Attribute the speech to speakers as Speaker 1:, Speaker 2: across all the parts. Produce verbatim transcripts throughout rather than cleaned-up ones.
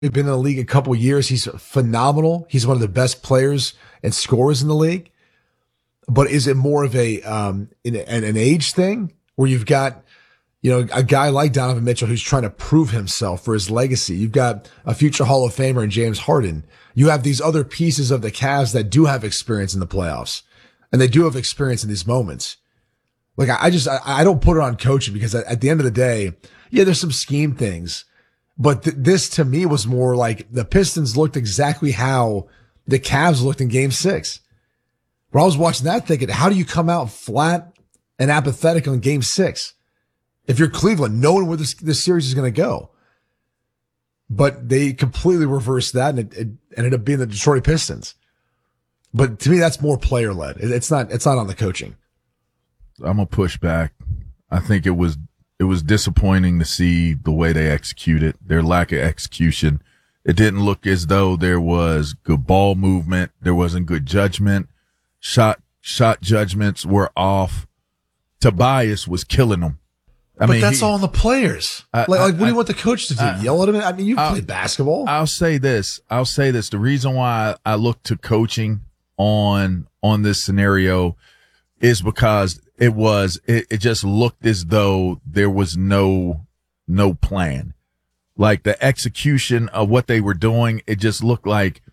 Speaker 1: been in the league a couple years. He's phenomenal. He's one of the best players and scorers in the league. But is it more of a um an, an age thing where you've got, you know, a guy like Donovan Mitchell who's trying to prove himself for his legacy? You've got a future Hall of Famer in James Harden. You have these other pieces of the Cavs that do have experience in the playoffs, and they do have experience in these moments. Like I, I just I, I don't put it on coaching because at, at the end of the day, yeah, there's some scheme things. But th- this to me was more like the Pistons looked exactly how the Cavs looked in game six. Where I was watching that thinking, how do you come out flat and apathetic on game six? If you're Cleveland, knowing where this, this series is going to go. But they completely reversed that, and it, it ended up being the Detroit Pistons. But to me, that's more player led. It, it's not, it's not on the coaching.
Speaker 2: I'm going to push back. I think it was It was disappointing to see the way they executed, their lack of execution. It didn't look as though there was good ball movement. There wasn't good judgment. Shot, shot judgments were off. Tobias was killing them. I
Speaker 1: but
Speaker 2: mean,
Speaker 1: that's
Speaker 2: he,
Speaker 1: all on the players.
Speaker 2: I,
Speaker 1: like, like,
Speaker 2: I,
Speaker 1: what do you
Speaker 2: I,
Speaker 1: want the coach to do? I, Yell at him? I mean, you've
Speaker 2: I'll,
Speaker 1: played basketball.
Speaker 2: I'll say this. I'll say this. The reason why I look to coaching on, on this scenario is because it was, it, it just looked as though there was no, no plan. Like the execution of what they were doing, it just looked like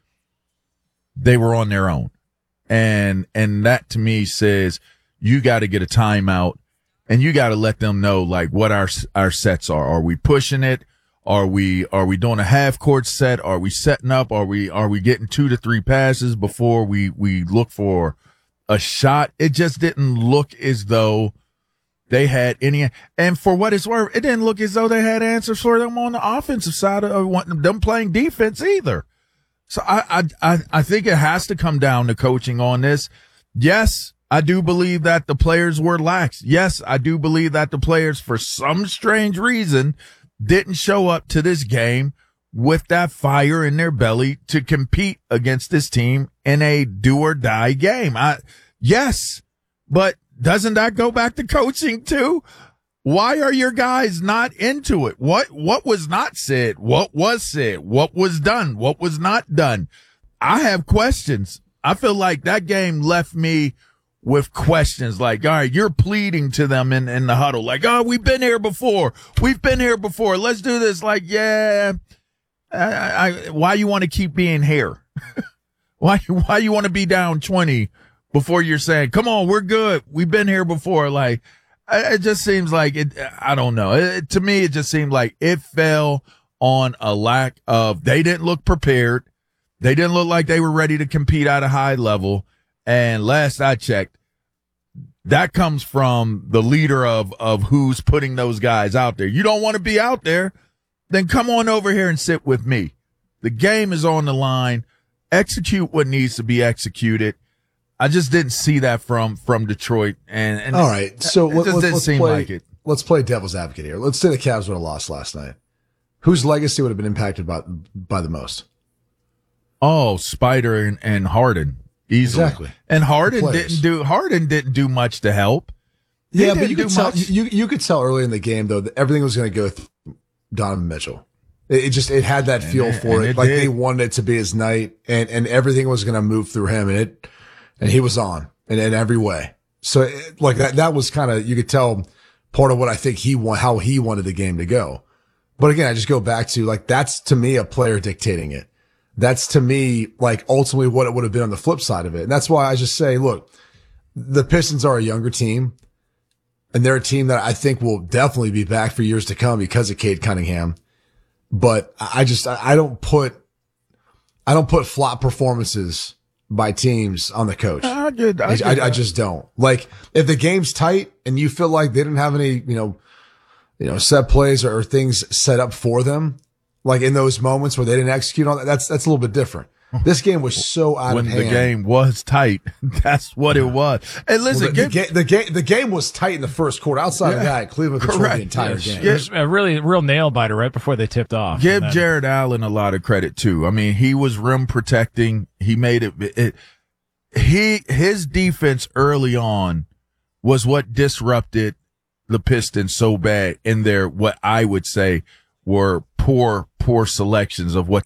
Speaker 2: they were on their own. And, and that to me says you got to get a timeout and you got to let them know like what our, our sets are. Are we pushing it? Are we, are we doing a half court set? Are we setting up? Are we, are we getting two to three passes before we, we look for a shot? It just didn't look as though they had any, and for what it's worth, it didn't look as though they had answers for them on the offensive side of them playing defense either. So I, I, I think it has to come down to coaching on this. Yes, I do believe that the players were lax. Yes, I do believe that the players, for some strange reason, didn't show up to this game with that fire in their belly to compete against this team in a do or die game. I, yes, but doesn't that go back to coaching too? Why are your guys not into it? What, what was not said? What was said? What was done? What was not done? I have questions. I feel like that game left me with questions like, all right, you're pleading to them in, in the huddle. Like, oh, we've been here before. We've been here before. Let's do this. Like, yeah, I, I, why you want to keep being here? why, why you want to be down twenty before you're saying, come on, we're good. We've been here before. Like, it just seems like it, I don't know. It, to me, it just seemed like it fell on a lack of, they didn't look prepared. They didn't look like they were ready to compete at a high level. And last I checked, that comes from the leader of, of who's putting those guys out there. You don't want to be out there, then come on over here and sit with me. The game is on the line. Execute what needs to be executed. I just didn't see that from, from Detroit. And, and
Speaker 1: all right. So
Speaker 2: it
Speaker 1: let,
Speaker 2: just
Speaker 1: let's,
Speaker 2: didn't
Speaker 1: let's
Speaker 2: seem
Speaker 1: play,
Speaker 2: like it.
Speaker 1: Let's play devil's advocate here. Let's say the Cavs would have lost last night. Whose legacy would have been impacted by, by the most?
Speaker 2: Oh, Spider and, and Harden. Easily.
Speaker 1: Exactly.
Speaker 2: And Harden didn't do, Harden didn't do much to help. He
Speaker 1: yeah, but you could tell,
Speaker 2: much.
Speaker 1: you, you could tell early in the game though that everything was going to go through Donovan Mitchell. It, it just, it had that
Speaker 2: and
Speaker 1: feel
Speaker 2: it,
Speaker 1: for it.
Speaker 2: it
Speaker 1: Like
Speaker 2: did.
Speaker 1: they wanted it to be his night and, and everything was going to move through him and it, and he was on in, in every way. So it, like that, that was kind of, you could tell part of what I think he want, how he wanted the game to go. But again, I just go back to like, that's to me a player dictating it. That's to me, like ultimately what it would have been on the flip side of it. And that's why I just say, look, the Pistons are a younger team and they're a team that I think will definitely be back for years to come because of Cade Cunningham. But I just, I don't put, I don't put flop performances by teams on the coach.
Speaker 2: I, did, I,
Speaker 1: I,
Speaker 2: did
Speaker 1: I, I just don't. Like if the game's tight and you feel like they didn't have any, you know, you know, set plays or, or things set up for them, like in those moments where they didn't execute on that, that's, that's a little bit different. This game was so out
Speaker 2: when
Speaker 1: of hand.
Speaker 2: the game was tight. That's what it was. And listen,
Speaker 1: Well, the,
Speaker 2: give,
Speaker 1: the, ga- the game, the game was tight in the first quarter. Outside
Speaker 2: Yeah,
Speaker 1: of that, Cleveland controlled
Speaker 2: correct.
Speaker 1: the entire
Speaker 2: Yes.
Speaker 1: game.
Speaker 2: Yeah.
Speaker 3: It was a really real nail biter right before they tipped off.
Speaker 2: give
Speaker 3: then,
Speaker 2: Jared Allen a lot of credit too. I mean, he was rim protecting. He made it, it, he, his defense early on was what disrupted the Pistons so bad in their, what I would say were poor, poor selections of what